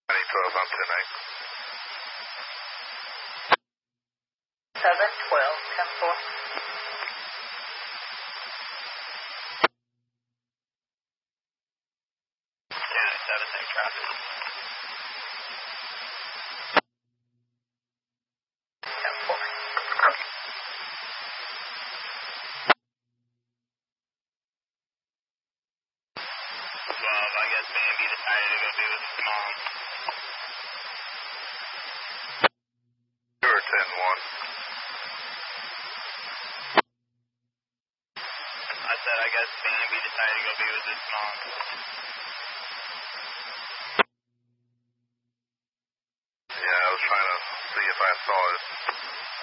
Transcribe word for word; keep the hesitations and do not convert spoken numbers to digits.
nine twelve, I'm ten eight. seven twelve, ten four. ten seven, same traffic. ten four. twelve, I guess Bambi decided to go be with his mom. You're ten one. I said, I guess Bambi decided to go be with his mom. Yeah, I was trying to see if I saw it.